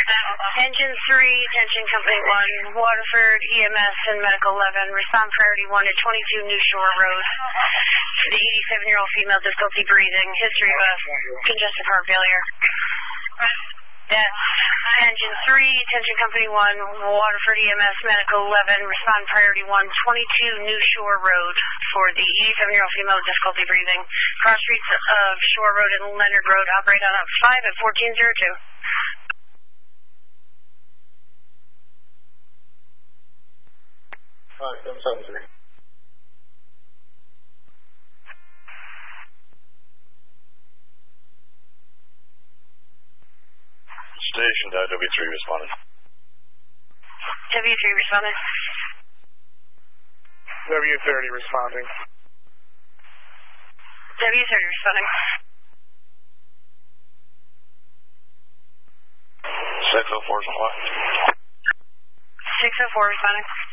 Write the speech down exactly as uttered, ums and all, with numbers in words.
Engine three, attention Company one, Waterford, E M S, and Medical eleven. Respond priority one to twenty-two New Shore Road. The eighty-seven-year-old female, difficulty breathing, history of a congestive heart failure. That's Engine three, attention Company one, Waterford, E M S, Medical eleven. Respond priority one, twenty-two New Shore Road for the eighty-seven-year-old female with difficulty breathing. Cross streets of Shore Road and Leonard Road. Operate on up five at fourteen oh two. Five, seven, seven, three. Station, W three responding. W three responding. W thirty responding. W thirty responding. six oh four is on what? six oh four responding.